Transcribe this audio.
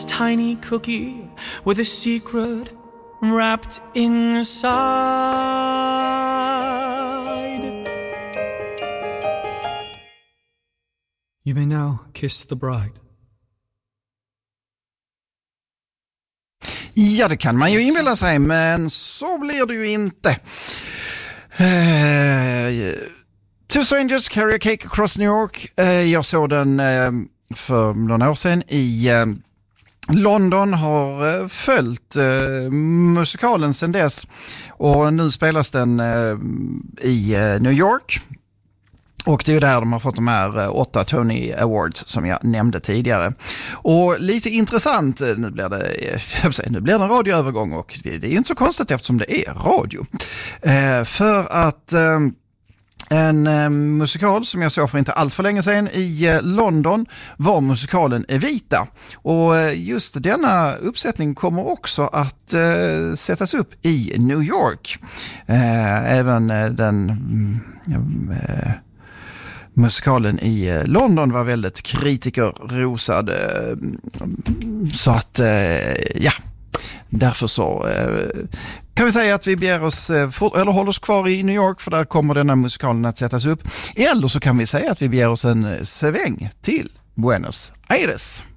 Tiny cookie with a secret wrapped inside. You may now kiss the bride. Ja, det kan man ju inbilla sig, men så blir det ju inte. Two Strangers Carry a Cake Across New York. Jag såg den för några år sedan i London, har följt musikalen sedan dess och nu spelas den i New York. Och det är ju där de har fått de här 8 Tony Awards som jag nämnde tidigare. Och lite intressant, nu blir det en radioövergång och det är ju inte så konstigt eftersom det är radio. För att en musikal som jag såg för inte allt för länge sedan i London var musikalen Evita. Och just denna uppsättning kommer också att sättas upp i New York. Även den musikalen i London var väldigt kritikerrosad. Så att, ja, därför så kan vi säga att vi begär oss, eller håller oss kvar i New York, för där kommer denna musikalen att sättas upp. Eller så kan vi säga att vi begär oss en sväng till Buenos Aires.